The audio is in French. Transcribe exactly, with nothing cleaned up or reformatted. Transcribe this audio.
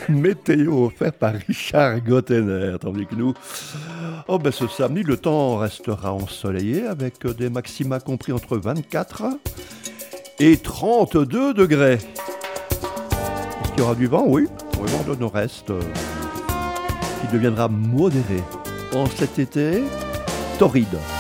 Météo offert par Richard Gottener, tandis que nous, oh ben ce samedi, le temps restera ensoleillé avec des maxima compris entre vingt-quatre et trente-deux degrés. Est-ce qu'il y aura du vent? Oui, le vent de nord-est euh, qui deviendra modéré en cet été torride.